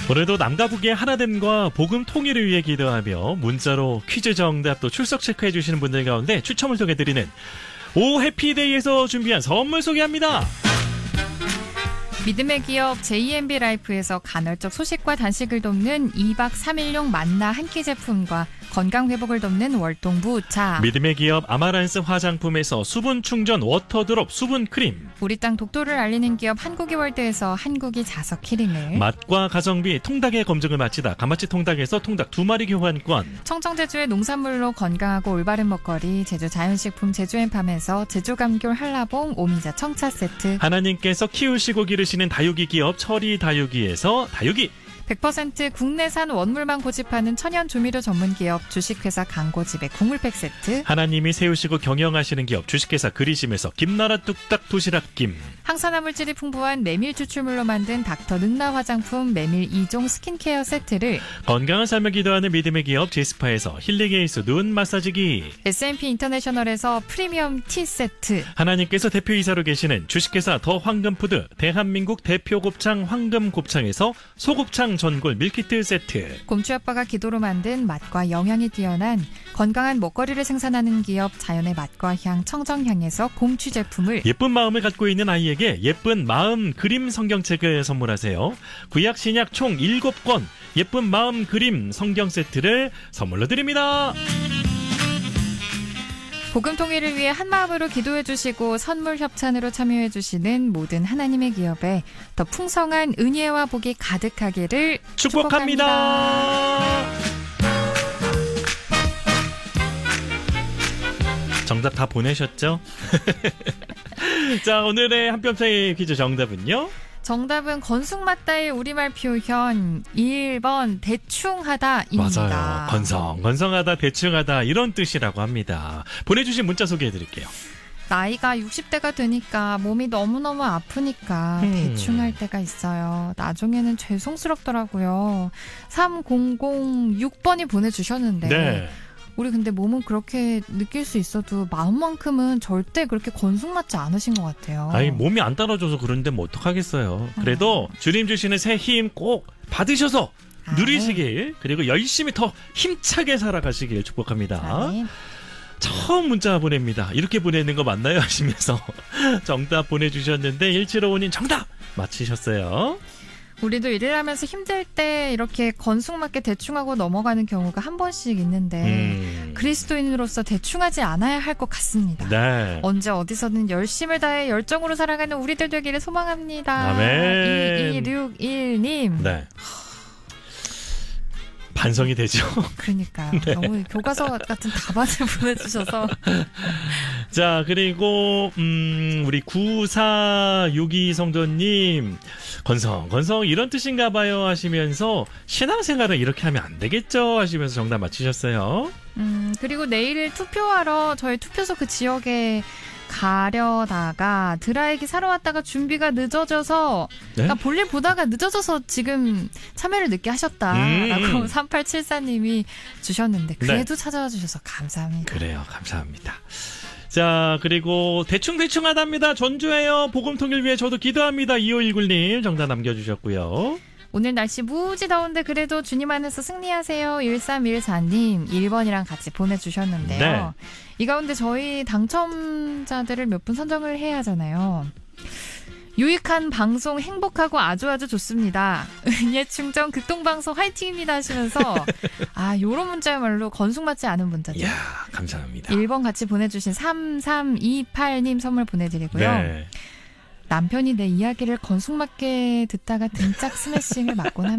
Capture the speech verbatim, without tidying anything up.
오늘도 남과 북의 하나됨과 복음 통일을 위해 기도하며 문자로 퀴즈 정답 또 출석 체크해 주시는 분들 가운데 추첨을 통해 드리는 오 해피데이에서 준비한 선물 소개합니다. 믿음의 기업 제이엠비 라이프에서 간헐적 소식과 단식을 돕는 이 박 삼 일용 만나 한 끼 제품과 건강 회복을 돕는 월동부 차. 믿음의 기업 아마란스 화장품에서 수분 충전 워터드롭 수분 크림. 우리 땅 독도를 알리는 기업 한국이월드에서 한국이 자석 키링을. 맛과 가성비 통닭의 검증을 마치다 가마치 통닭에서 통닭 두 마리 교환권. 청정제주의 농산물로 건강하고 올바른 먹거리 제주 자연식품 제주앤팜에서 제주감귤 한라봉 오미자 청차 세트. 하나님께서 키우시고 기르시는 다육이 기업 철이 다육이에서 다육이. 백 퍼센트 국내산 원물만 고집하는 천연 조미료 전문 기업 주식회사 강고집의 국물팩 세트. 하나님이 세우시고 경영하시는 기업 주식회사 그리심에서 김나라 뚝딱 도시락김. 항산화 물질이 풍부한 메밀 추출물로 만든 닥터 능나 화장품 메밀 이 종 스킨케어 세트를. 건강한 삶을 기도하는 믿음의 기업 제스파에서 힐링에이스 눈 마사지기. 에스엠피 인터내셔널에서 프리미엄 티 세트. 하나님께서 대표이사로 계시는 주식회사 더 황금푸드 대한민국 대표 곱창 황금곱창에서 소곱창 전골 밀키트 세트. 곰추 아빠가 기도로 만든 맛과 영양이 뛰어난 건강한 먹거리를 생산하는 기업 자연의 맛과 향 청정향에서 곰추 제품을. 예쁜 마음을 갖고 있는 아이에게 예쁜 마음 그림 성경책을 선물하세요. 구약 신약 총 일곱 권 예쁜 마음 그림 성경 세트를 선물로 드립니다. 복음 통일을 위해 한마음으로 기도해 주시고 선물 협찬으로 참여해 주시는 모든 하나님의 기업에 더 풍성한 은혜와 복이 가득하기를 축복합니다. 축복합니다. 정답 다 보내셨죠? 자, 오늘의 한뼘차이 퀴즈 정답은요? 정답은 건숙맞다의 우리말 표현 일 번 대충하다입니다. 맞아요. 건성, 건성하다, 대충하다 이런 뜻이라고 합니다. 보내주신 문자 소개해드릴게요. 나이가 육십 대가 되니까 몸이 너무너무 아프니까 음. 대충 할 때가 있어요. 나중에는 죄송스럽더라고요. 삼공공육 번이 보내주셨는데 네. 우리 근데 몸은 그렇게 느낄 수 있어도 마음만큼은 절대 그렇게 건숙맞지 않으신 것 같아요. 아니 몸이 안 따라줘서 그런데 뭐 어떡하겠어요. 그래도 주님 주시는 새 힘 꼭 받으셔서 아, 누리시길 그리고 열심히 더 힘차게 살아가시길 축복합니다. 아멘. 처음 문자 보냅니다. 이렇게 보내는 거 맞나요? 하시면서 정답 보내주셨는데 일칠오오 님 정답 맞히셨어요. 우리도 일을 하면서 힘들 때 이렇게 건숙맞게 대충하고 넘어가는 경우가 한 번씩 있는데 음. 그리스도인으로서 대충하지 않아야 할 것 같습니다. 네. 언제 어디서든 열심을 다해 열정으로 살아가는 우리들 되기를 소망합니다. 아멘. 이이육일 님. 네. 반성이 되죠. 그러니까요. 네. 너무 교과서 같은 답안을 보내주셔서. 자, 그리고 음, 우리 구사육이 성도님 건성, 건성 이런 뜻인가 봐요 하시면서 신앙생활은 이렇게 하면 안 되겠죠 하시면서 정답 맞히셨어요. 음, 그리고 내일 투표하러 저희 투표소 그 지역에 가려다가 드라이기 사러 왔다가 준비가 늦어져서 네? 그러니까 볼일 보다가 늦어져서 지금 참여를 늦게 하셨다라고 음. 삼팔칠사 님이 주셨는데 그래도 네. 찾아와 주셔서 감사합니다. 그래요. 감사합니다. 자, 그리고 대충대충 하답니다. 전주예요. 복음통일 위해 저도 기도합니다. 이오일구 님 정답 남겨주셨고요. 오늘 날씨 무지 더운데 그래도 주님 안에서 승리하세요. 일삼일사 님 일 번이랑 같이 보내주셨는데요. 네. 이 가운데 저희 당첨자들을 몇 분 선정을 해야 하잖아요. 유익한 방송 행복하고 아주 아주 좋습니다. 은예 충전 극동방송 화이팅입니다 하시면서 아 요런 문자야말로 건숙맞지 않은 문자죠. 이야, 감사합니다. 일 번 같이 보내주신 삼삼이팔 님 선물 보내드리고요. 네. 남편이 내 이야기를 건숙맞게 듣다가 등짝 스매싱을 맞곤 합니다.